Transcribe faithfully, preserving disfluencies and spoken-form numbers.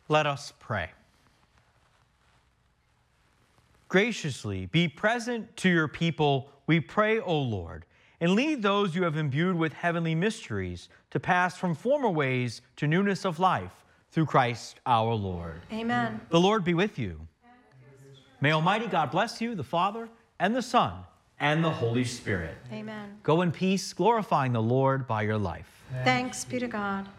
Let us pray. Graciously be present to your people, we pray, O Lord, and lead those you have imbued with heavenly mysteries to pass from former ways to newness of life through Christ our Lord. Amen. The Lord be with you. May Almighty God bless you, the Father, and the Son, and the Holy Spirit. Amen. Go in peace, glorifying the Lord by your life. Thanks be to God.